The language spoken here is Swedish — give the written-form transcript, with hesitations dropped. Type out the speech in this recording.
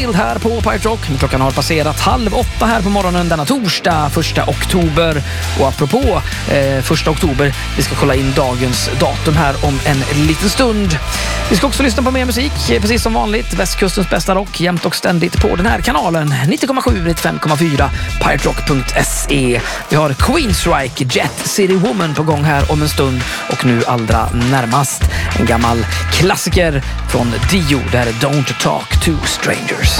Field här på Pirate Rock. Klockan har passerat 7:30 här på morgonen denna torsdag 1 oktober. Och apropå 1 oktober, vi ska kolla in dagens datum här om en liten stund. Vi ska också lyssna på mer musik, precis som vanligt. Västkustens bästa rock, jämt och ständigt på den här kanalen. 90,7, 95,4, piraterock.se. Vi har Queensryche, Jet City Woman på gång här om en stund. Och nu allra närmast en gammal klassiker från Dio. Det här är Don't Talk to Strangers.